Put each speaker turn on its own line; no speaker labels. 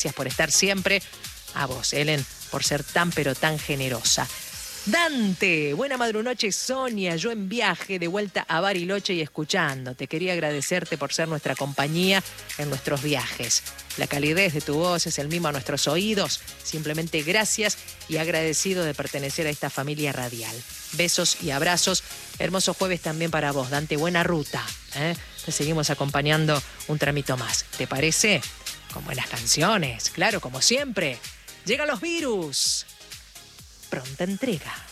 Gracias por estar siempre. A vos, Ellen, por ser tan pero tan generosa. Dante, buena madrunoche, Sonia, yo en viaje de vuelta a Bariloche y escuchándote. Quería agradecerte por ser nuestra compañía en nuestros viajes. La calidez de tu voz es el mismo a nuestros oídos. Simplemente gracias y agradecido de pertenecer a esta familia radial. Besos y abrazos. Hermoso jueves también para vos, Dante. Buena ruta. Te seguimos acompañando un tramito más. ¿Te parece? Con buenas canciones, claro, como siempre. Llegan los virus. Pronta entrega.